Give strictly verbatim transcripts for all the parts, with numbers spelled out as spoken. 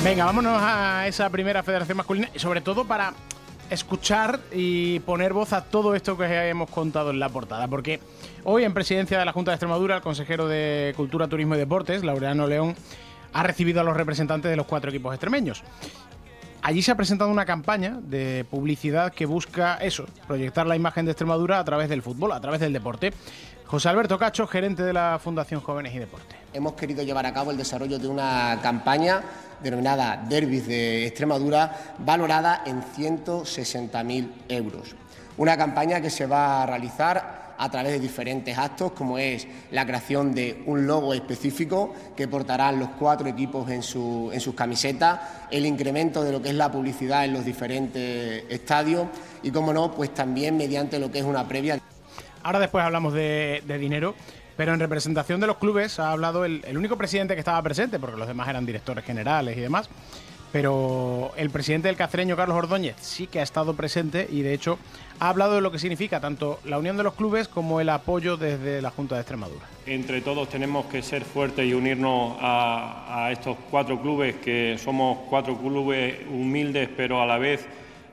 Venga, vámonos a esa primera federación masculina y sobre todo para escuchar y poner voz a todo esto que hemos contado en la portada, porque hoy en presidencia de la Junta de Extremadura el consejero de Cultura, Turismo y Deportes, Laureano León, ha recibido a los representantes de los cuatro equipos extremeños. Allí se ha presentado una campaña de publicidad que busca eso, proyectar la imagen de Extremadura a través del fútbol, a través del deporte. José Alberto Cacho, gerente de la Fundación Jóvenes y Deporte. Hemos querido llevar a cabo el desarrollo de una campaña denominada Derbis de Extremadura, valorada en ciento sesenta mil euros. Una campaña que se va a realizar a través de diferentes actos, como es la creación de un logo específico que portarán los cuatro equipos en, su, en sus camisetas, el incremento de lo que es la publicidad en los diferentes estadios y, como no, pues también mediante lo que es una previa. Ahora después hablamos de, de dinero, pero en representación de los clubes ha hablado el, el único presidente que estaba presente, porque los demás eran directores generales y demás, pero el presidente del Cacereño, Carlos Ordóñez, sí que ha estado presente y de hecho ha hablado de lo que significa tanto la unión de los clubes como el apoyo desde la Junta de Extremadura. Entre todos tenemos que ser fuertes y unirnos a, a estos cuatro clubes, que somos cuatro clubes humildes pero a la vez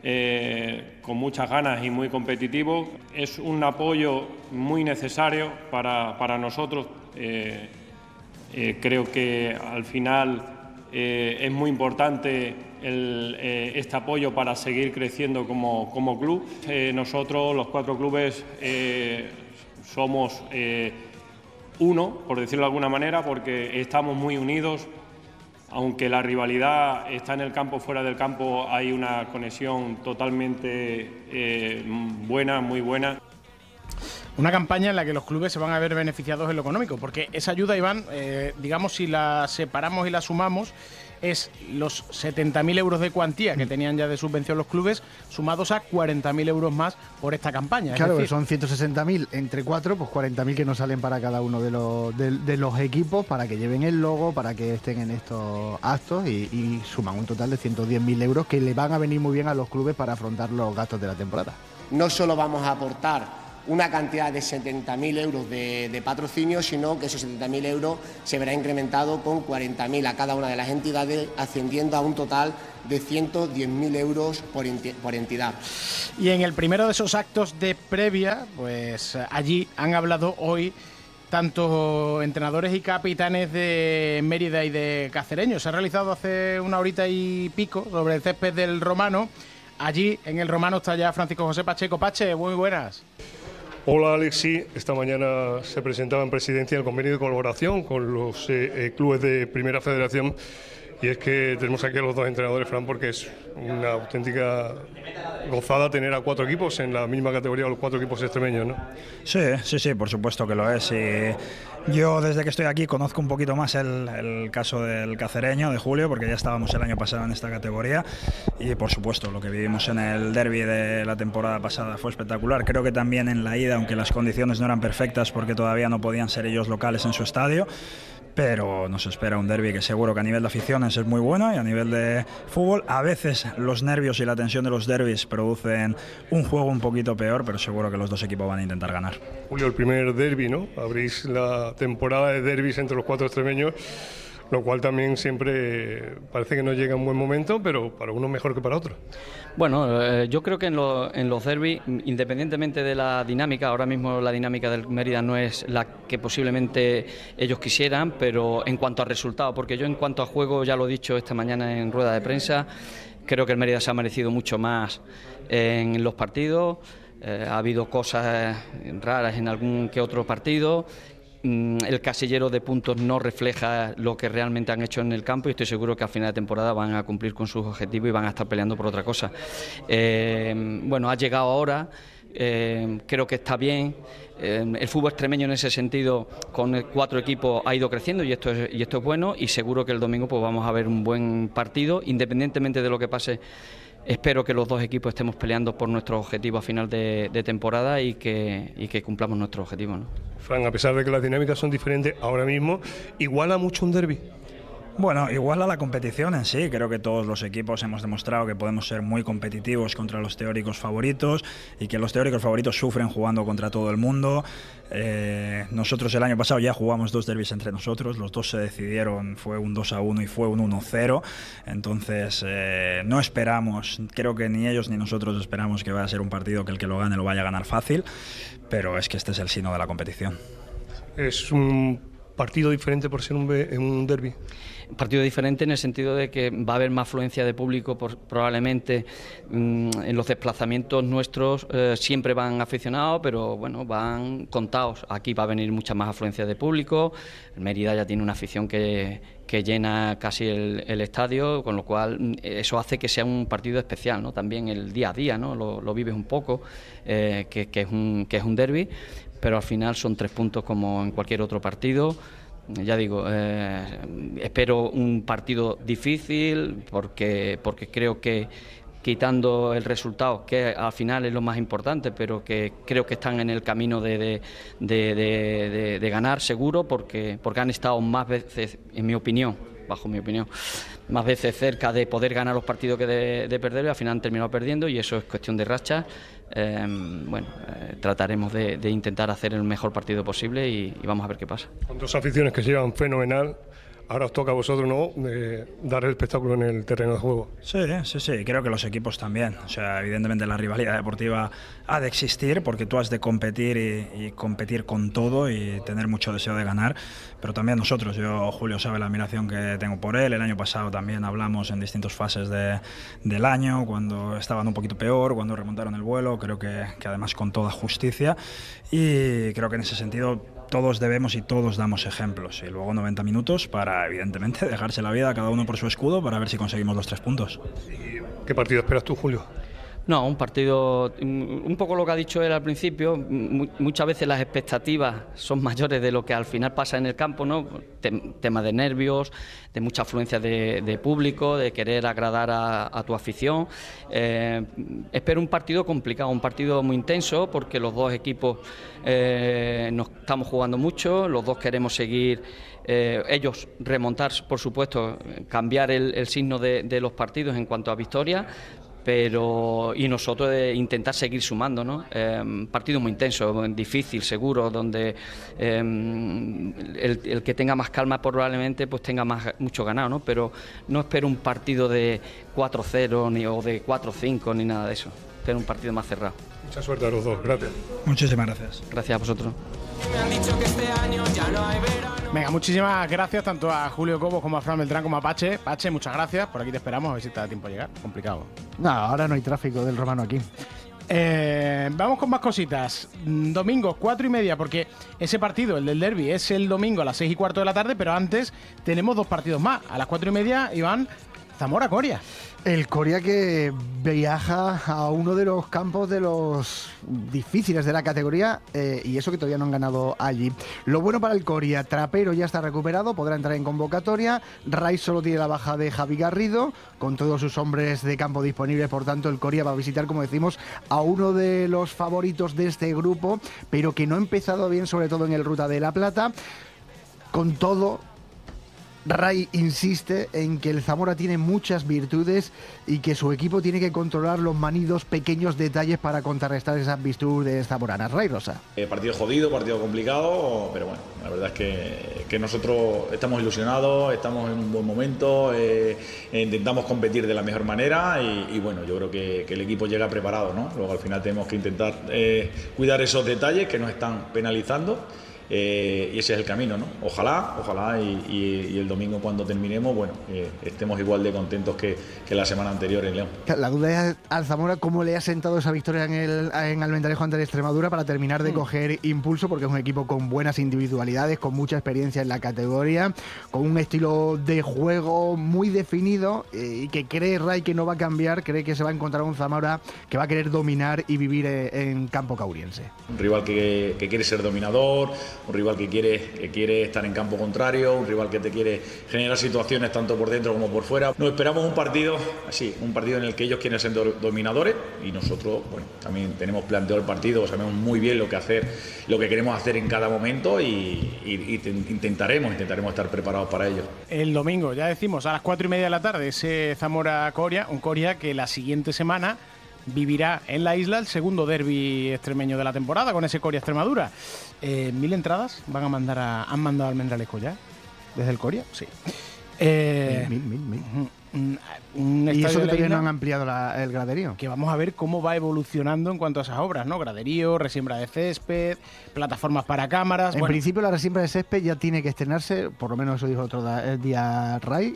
Eh, con muchas ganas y muy competitivo. Es un apoyo muy necesario para, para nosotros. Eh, eh, creo que al final eh, es muy importante el, eh, este apoyo para seguir creciendo como, como club. Eh, nosotros, los cuatro clubes, eh, somos eh, uno, por decirlo de alguna manera, porque estamos muy unidos. Aunque la rivalidad está en el campo, fuera del campo hay una conexión totalmente eh, buena, muy buena. Una campaña en la que los clubes se van a ver beneficiados en lo económico, porque esa ayuda, Iván, eh, digamos, si la separamos y la sumamos, es los setenta mil euros de cuantía que tenían ya de subvención los clubes, sumados a cuarenta mil euros más por esta campaña. Claro, es decir, son ciento sesenta mil entre cuatro, pues cuarenta mil que nos salen para cada uno de los, de, de los equipos, para que lleven el logo, para que estén en estos actos y, y suman un total de ciento diez mil euros que le van a venir muy bien a los clubes para afrontar los gastos de la temporada. No solo vamos a aportar una cantidad de setenta mil euros de, de patrocinio, sino que esos setenta mil euros se verá incrementado con cuarenta mil a cada una de las entidades, ascendiendo a un total de ciento diez mil euros por, por entidad. Y en el primero de esos actos de previa, pues allí han hablado hoy tanto entrenadores y capitanes de Mérida y de Cacereño. Se ha realizado hace una horita y pico sobre el césped del Romano. Allí en el Romano está ya Francisco José Pacheco. Pache, muy buenas. Hola Alexi, esta mañana se presentaba en presidencia el convenio de colaboración con los eh, eh, clubes de Primera Federación y es que tenemos aquí a los dos entrenadores, Fran, porque es una auténtica gozada tener a cuatro equipos en la misma categoría, los cuatro equipos extremeños, ¿no? Sí, sí, sí, por supuesto que lo es. Y yo desde que estoy aquí conozco un poquito más el, el caso del Cacereño de Julio, porque ya estábamos el año pasado en esta categoría y por supuesto lo que vivimos en el derbi de la temporada pasada fue espectacular. Creo que también en la ida, aunque las condiciones no eran perfectas porque todavía no podían ser ellos locales en su estadio, pero nos espera un derbi que seguro que a nivel de aficiones es muy bueno y a nivel de fútbol a veces los nervios y la tensión de los derbis producen un juego un poquito peor, pero seguro que los dos equipos van a intentar ganar. Julio, el primer derbi, ¿no? Abrís la temporada de derbis entre los cuatro extremeños, lo cual también siempre parece que no llega en un buen momento, pero para uno mejor que para otro. Bueno, eh, yo creo que en, lo, en los derbis, independientemente de la dinámica, ahora mismo la dinámica del Mérida no es la que posiblemente ellos quisieran, pero en cuanto a resultados, porque yo en cuanto a juego, ya lo he dicho esta mañana en rueda de prensa, creo que el Mérida se ha merecido mucho más en los partidos, eh, ha habido cosas raras en algún que otro partido. El casillero de puntos no refleja lo que realmente han hecho en el campo y estoy seguro que a final de temporada van a cumplir con sus objetivos y van a estar peleando por otra cosa. Eh, bueno, ha llegado ahora, eh, creo que está bien. Eh, el fútbol extremeño en ese sentido con cuatro equipos ha ido creciendo y esto es, y esto es bueno y seguro que el domingo pues vamos a ver un buen partido independientemente de lo que pase. Espero que los dos equipos estemos peleando por nuestro objetivo a final de, de temporada y que, y que cumplamos nuestro objetivo, ¿no? Fran, a pesar de que las dinámicas son diferentes ahora mismo, ¿iguala mucho un derbi? Bueno, igual a la competición en sí, creo que todos los equipos hemos demostrado que podemos ser muy competitivos contra los teóricos favoritos y que los teóricos favoritos sufren jugando contra todo el mundo. Eh, nosotros el año pasado ya jugamos dos derbis entre nosotros, los dos se decidieron, fue un dos a uno y fue un uno cero, entonces eh, no esperamos, creo que ni ellos ni nosotros esperamos que vaya a ser un partido que el que lo gane lo vaya a ganar fácil, pero es que este es el sino de la competición. Es un partido diferente por ser un, un derbi. Un partido diferente en el sentido de que va a haber más afluencia de público, por, probablemente mmm, en los desplazamientos nuestros eh, siempre van aficionados, pero bueno, van contados. Aquí va a venir mucha más afluencia de público. El Mérida ya tiene una afición que, que llena casi el, el estadio, con lo cual eso hace que sea un partido especial, ¿no? También el día a día, ¿no? Lo, lo vives un poco, eh, que, que es un, que es un derbi. Pero al final son tres puntos como en cualquier otro partido. Ya digo, eh, espero un partido difícil porque, porque creo que quitando el resultado, que al final es lo más importante, pero que creo que están en el camino de, de, de, de, de, de ganar seguro, porque, porque han estado más veces, en mi opinión, bajo mi opinión, más veces cerca de poder ganar los partidos que de, de perder, y al final han terminado perdiendo, y eso es cuestión de rachas. Eh, bueno, eh, trataremos de, de intentar hacer el mejor partido posible y, y vamos a ver qué pasa. Con dos aficiones que se llevan fenomenal, ahora os toca a vosotros, ¿no?, eh, dar el espectáculo en el terreno de juego. Sí, sí, sí, creo que los equipos también. O sea, evidentemente la rivalidad deportiva ha de existir porque tú has de competir y, y competir con todo y tener mucho deseo de ganar, pero también nosotros. Yo, Julio sabe la admiración que tengo por él. El año pasado también hablamos en distintas fases de, del año, cuando estaban un poquito peor, cuando remontaron el vuelo, creo que, que además con toda justicia, y creo que en ese sentido todos debemos y todos damos ejemplos, y luego noventa minutos para, evidentemente, dejarse la vida cada uno por su escudo para ver si conseguimos los tres puntos. ¿Qué partido esperas tú, Julio? No, un partido, un poco lo que ha dicho él al principio, muchas veces las expectativas son mayores de lo que al final pasa en el campo, ¿no? Tema de nervios, de mucha afluencia de, de público, de querer agradar a, a tu afición. Eh, espero un partido complicado, un partido muy intenso, porque los dos equipos eh, nos estamos jugando mucho, los dos queremos seguir, eh, ellos remontar, por supuesto, cambiar el, el signo de, de los partidos en cuanto a victoria, pero y nosotros de intentar seguir sumando, ¿no? Eh, partido muy intenso, difícil, seguro, donde eh, el, el que tenga más calma probablemente pues tenga más mucho ganado, ¿no? Pero no espero un partido de cuatro cero ni o de cuatro cinco ni nada de eso. Espero un partido más cerrado. Mucha suerte a los dos, gracias. Muchísimas gracias. Gracias a vosotros. Venga, muchísimas gracias tanto a Julio Cobos como a Fran Beltrán como a Pache. Pache, muchas gracias. Por aquí te esperamos, a ver si te da tiempo a llegar. Complicado. No, ahora no hay tráfico del Romano aquí. Eh, vamos con más cositas. Domingo, cuatro y media, porque ese partido, el del derbi, es el domingo a las seis y cuarto de la tarde, pero antes tenemos dos partidos más. A las cuatro y media, Iván, Zamora-Coria. El Coria que viaja a uno de los campos de los difíciles de la categoría, eh, y eso que todavía no han ganado allí. Lo bueno para el Coria, Trapero ya está recuperado, podrá entrar en convocatoria. Ray solo tiene la baja de Javi Garrido, con todos sus hombres de campo disponibles. Por tanto, el Coria va a visitar, como decimos, a uno de los favoritos de este grupo, pero que no ha empezado bien, sobre todo en el Ruta de la Plata. Con todo, Ray insiste en que el Zamora tiene muchas virtudes y que su equipo tiene que controlar los manidos pequeños detalles para contrarrestar esas virtudes zamoranas. Ray Rosa. Eh, partido jodido, partido complicado, pero bueno, la verdad es que, que nosotros estamos ilusionados, estamos en un buen momento, eh, intentamos competir de la mejor manera y, y bueno, yo creo que, que el equipo llega preparado, ¿no? Luego al final tenemos que intentar eh, cuidar esos detalles que nos están penalizando. Eh, y ese es el camino, ¿no? Ojalá, ojalá y, y, y el domingo cuando terminemos, bueno, eh, estemos igual de contentos que, que la semana anterior en León. La duda es al Zamora cómo le ha sentado esa victoria en el en Almendarejo ante el Extremadura para terminar de mm. coger impulso, porque es un equipo con buenas individualidades, con mucha experiencia en la categoría, con un estilo de juego muy definido eh, y que cree Ray que no va a cambiar, cree que se va a encontrar un Zamora que va a querer dominar y vivir eh, en campo cauriense. Un rival que, que quiere ser dominador, un rival que quiere, que quiere estar en campo contrario, un rival que te quiere generar situaciones tanto por dentro como por fuera. Nos esperamos un partido así, un partido en el que ellos quieren ser dominadores y nosotros, bueno, también tenemos planteado el partido, sabemos muy bien lo que hacer, lo que queremos hacer en cada momento y, y, y intentaremos, intentaremos estar preparados para ello. El domingo, ya decimos, a las cuatro y media de la tarde, ese Zamora-Coria, un Coria que la siguiente semana vivirá en la isla el segundo derbi extremeño de la temporada con ese Coria-Extremadura. Eh, ¿Mil entradas van a mandar a, han mandado al Almendralejo ya? ¿Desde el Coria? Sí. Eh, mil, mil, mil. mil. Un, un y eso que todavía isla, no han ampliado la, el graderío. Que vamos a ver cómo va evolucionando en cuanto a esas obras, ¿no? Graderío, resiembra de césped, plataformas para cámaras. En bueno. principio la resiembra de césped ya tiene que estrenarse, por lo menos eso dijo otro el día Ray,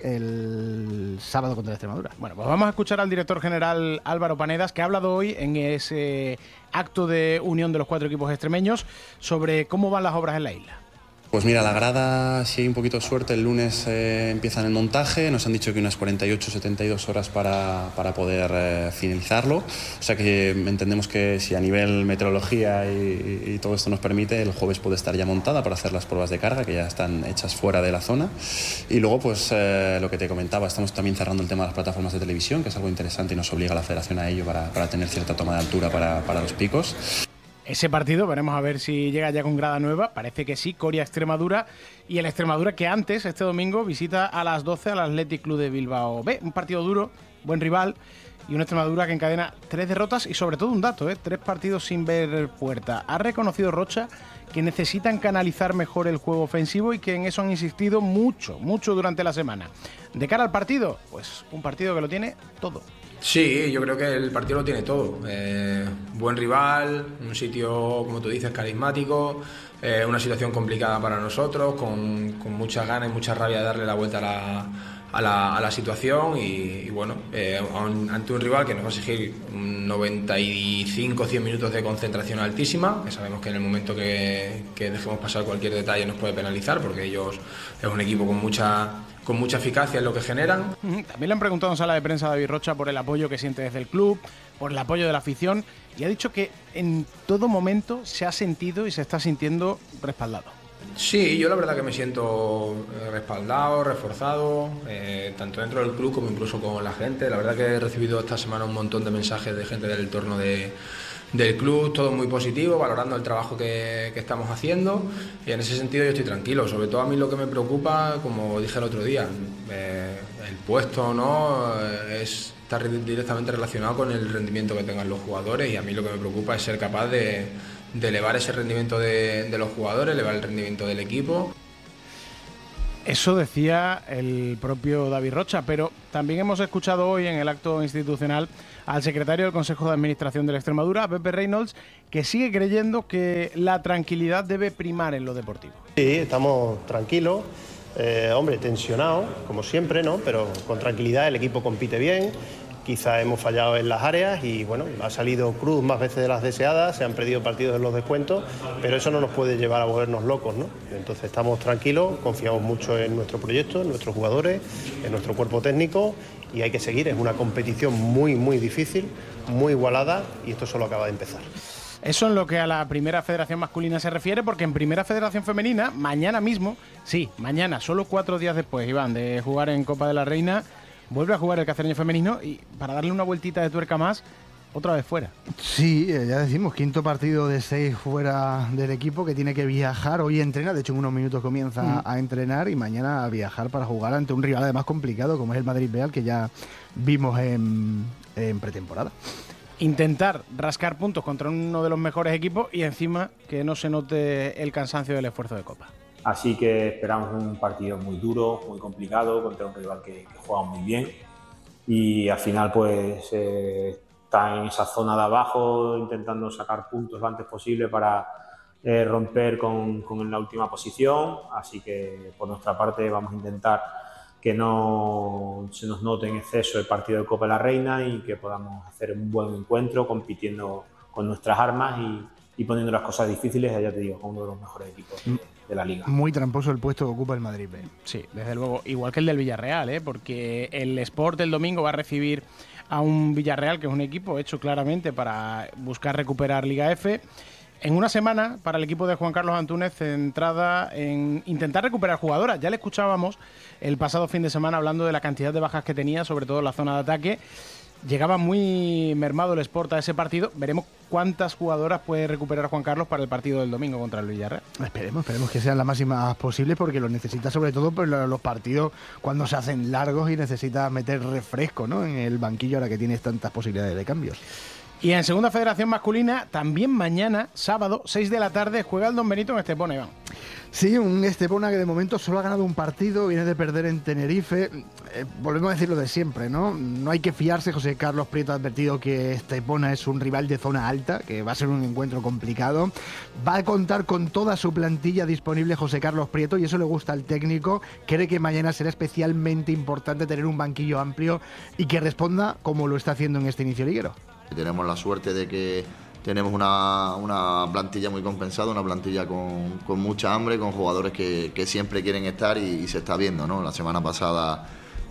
el sábado contra la Extremadura. Bueno, pues vamos a escuchar al director general Álvaro Panedas, que ha hablado hoy en ese acto de unión de los cuatro equipos extremeños sobre cómo van las obras en la isla. Pues mira, la grada, si hay un poquito de suerte, el lunes eh, empiezan el montaje, nos han dicho que unas cuarenta y ocho a setenta y dos horas para, para poder eh, finalizarlo, o sea que entendemos que si a nivel meteorología y, y todo esto nos permite, el jueves puede estar ya montada para hacer las pruebas de carga, que ya están hechas fuera de la zona, y luego pues eh, lo que te comentaba, estamos también cerrando el tema de las plataformas de televisión, que es algo interesante y nos obliga a la federación a ello para, para tener cierta toma de altura para, para los picos. Ese partido, veremos a ver si llega ya con grada nueva, parece que sí, Coria-Extremadura, y el Extremadura que antes, este domingo, visita a las doce al Athletic Club de Bilbao B, un partido duro, buen rival, y una Extremadura que encadena tres derrotas y sobre todo un dato, ¿eh? tres partidos sin ver puerta. Ha reconocido Rocha que necesitan canalizar mejor el juego ofensivo y que en eso han insistido mucho, mucho durante la semana. De cara al partido, pues un partido que lo tiene todo. Sí, yo creo que el partido lo tiene todo. Eh, buen rival, un sitio, como tú dices, carismático, eh, una situación complicada para nosotros, con, con muchas ganas y mucha rabia de darle la vuelta a la, a la, a la situación y, y bueno, eh, ante un rival que nos va a exigir noventa y cinco a cien minutos de concentración altísima, que sabemos que en el momento que, que dejemos pasar cualquier detalle nos puede penalizar, porque ellos es un equipo con mucha... con mucha eficacia en lo que generan. También le han preguntado en sala de prensa a David Rocha por el apoyo que siente desde el club, por el apoyo de la afición, y ha dicho que en todo momento se ha sentido y se está sintiendo respaldado. Sí, yo la verdad que me siento respaldado, reforzado, eh, tanto dentro del club como incluso con la gente. La verdad que he recibido esta semana un montón de mensajes de gente del entorno de... del club, todo muy positivo, valorando el trabajo que, que estamos haciendo, y en ese sentido yo estoy tranquilo. Sobre todo a mí lo que me preocupa, como dije el otro día, eh, el puesto no eh, es estar directamente relacionado con el rendimiento que tengan los jugadores, y a mí lo que me preocupa es ser capaz de, de elevar ese rendimiento de, de los jugadores, elevar el rendimiento del equipo. Eso decía el propio David Rocha, pero también hemos escuchado hoy en el acto institucional al secretario del Consejo de Administración de la Extremadura, Pepe Reynolds, que sigue creyendo que la tranquilidad debe primar en lo deportivo. Sí, estamos tranquilos, eh, hombre, tensionados, como siempre, ¿no? Pero con tranquilidad, el equipo compite bien. Quizá hemos fallado en las áreas y bueno, ha salido Cruz más veces de las deseadas, se han perdido partidos en los descuentos, pero eso no nos puede llevar a volvernos locos, ¿no? Entonces estamos tranquilos, confiamos mucho en nuestro proyecto, en nuestros jugadores, en nuestro cuerpo técnico, y hay que seguir. Es una competición muy, muy difícil, muy igualada, y esto solo acaba de empezar. Eso en lo que a la primera federación masculina se refiere, porque en primera federación femenina, mañana mismo, sí, mañana, solo cuatro días después, Iván, de jugar en Copa de la Reina, vuelve a jugar el Cacereño femenino y para darle una vueltita de tuerca más, otra vez fuera. Sí, ya decimos, quinto partido de seis fuera del equipo, que tiene que viajar. Hoy entrena, de hecho en unos minutos comienza mm. a entrenar, y mañana a viajar para jugar ante un rival además complicado como es el Madrid Real, que ya vimos en, en pretemporada. Intentar rascar puntos contra uno de los mejores equipos y encima que no se note el cansancio del esfuerzo de Copa. Así que esperamos un partido muy duro, muy complicado, contra un rival que, que juega muy bien, y al final pues eh, está en esa zona de abajo intentando sacar puntos lo antes posible para eh, romper con, con la última posición. Así que por nuestra parte vamos a intentar que no se nos note en exceso el partido de Copa de la Reina y que podamos hacer un buen encuentro compitiendo con nuestras armas y, y poniendo las cosas difíciles, ya te digo, con uno de los mejores equipos de, de la Liga. Muy tramposo el puesto que ocupa el Madrid B. Sí, desde luego, igual que el del Villarreal, ¿eh? Porque el Sport el domingo va a recibir a un Villarreal que es un equipo hecho claramente para buscar recuperar Liga F. En una semana para el equipo de Juan Carlos Antúnez centrada en intentar recuperar jugadoras. Ya le escuchábamos el pasado fin de semana hablando de la cantidad de bajas que tenía, sobre todo en la zona de ataque. Llegaba muy mermado el Sport a ese partido. Veremos cuántas jugadoras puede recuperar Juan Carlos para el partido del domingo contra el Villarreal. Esperemos, esperemos que sean las máximas posibles, porque lo necesita sobre todo por los partidos cuando se hacen largos y necesita meter refresco, ¿no?, en el banquillo ahora que tienes tantas posibilidades de cambios. Y en Segunda Federación Masculina, también mañana, sábado, seis de la tarde, juega el Don Benito en Estepona, Iván. Sí, un Estepona que de momento solo ha ganado un partido, viene de perder en Tenerife. Eh, volvemos a decir lo de siempre, ¿no? No hay que fiarse. José Carlos Prieto ha advertido que Estepona es un rival de zona alta, que va a ser un encuentro complicado. Va a contar con toda su plantilla disponible José Carlos Prieto, y eso le gusta al técnico. Cree que mañana será especialmente importante tener un banquillo amplio y que responda como lo está haciendo en este inicio liguero. Tenemos la suerte de que tenemos una, una plantilla muy compensada, una plantilla con, con mucha hambre, con jugadores que, que siempre quieren estar, y, y se está viendo, ¿no? La semana pasada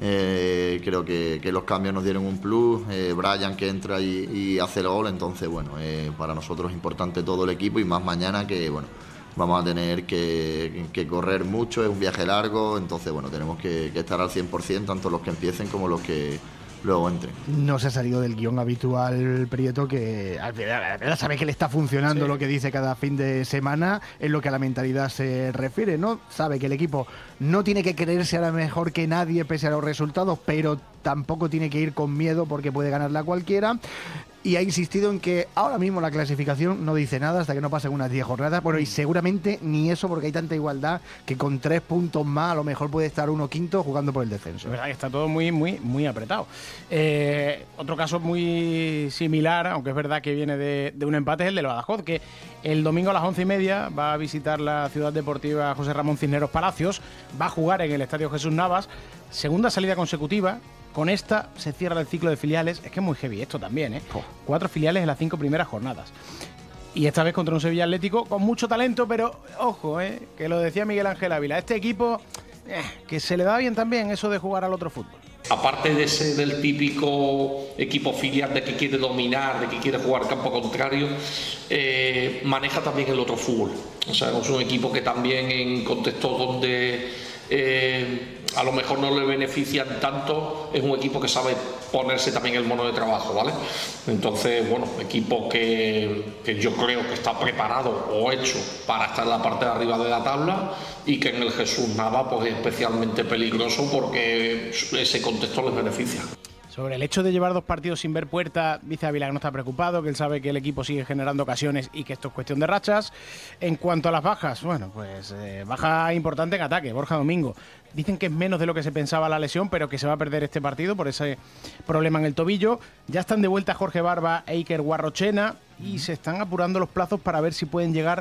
eh, creo que, que los cambios nos dieron un plus, eh, Brian que entra y, y hace el gol, entonces bueno, eh, para nosotros es importante todo el equipo, y más mañana que bueno, vamos a tener que, que correr mucho, es un viaje largo, entonces bueno, tenemos que, que estar al cien por ciento, tanto los que empiecen como los que luego entre. No se ha salido del guión habitual Prieto, que al final sabe que le está funcionando, sí, lo que dice cada fin de semana en lo que a la mentalidad se refiere, ¿no? Sabe que el equipo no tiene que creerse a la mejor que nadie pese a los resultados, pero tampoco tiene que ir con miedo porque puede ganarla cualquiera. Y ha insistido en que ahora mismo la clasificación no dice nada hasta que no pasen unas diez jornadas. Bueno, y seguramente ni eso, porque hay tanta igualdad que con tres puntos más a lo mejor puede estar uno quinto jugando por el descenso. Es verdad que está todo muy, muy, muy apretado. Eh, otro caso muy similar, aunque es verdad que viene de, de un empate, es el del Badajoz, que el domingo a las once y media va a visitar la ciudad deportiva José Ramón Cisneros Palacios, va a jugar en el Estadio Jesús Navas, segunda salida consecutiva. Con esta se cierra el ciclo de filiales. Es que es muy heavy esto también, ¿eh? Oh. Cuatro filiales en las cinco primeras jornadas. Y esta vez contra un Sevilla Atlético con mucho talento, pero ojo, ¿eh? Que lo decía Miguel Ángel Ávila. Este equipo, eh, que se le da bien también eso de jugar al otro fútbol. Aparte de ser del típico equipo filial de que quiere dominar, de que quiere jugar campo contrario, eh, maneja también el otro fútbol. O sea, es un equipo que también en contextos donde eh, a lo mejor no le benefician tanto, es un equipo que sabe ponerse también el mono de trabajo, ¿vale? Entonces, bueno, equipo que, que yo creo que está preparado o hecho para estar en la parte de arriba de la tabla, y que en el Jesús Nava pues es especialmente peligroso porque ese contexto les beneficia. Sobre el hecho de llevar dos partidos sin ver puerta, dice Ávila que no está preocupado, que él sabe que el equipo sigue generando ocasiones y que esto es cuestión de rachas. En cuanto a las bajas, bueno, pues eh, baja importante en ataque, Borja Domingo. Dicen que es menos de lo que se pensaba la lesión, pero que se va a perder este partido por ese problema en el tobillo. Ya están de vuelta Jorge Barba e Iker Guarrochena y se están apurando los plazos para ver si pueden llegar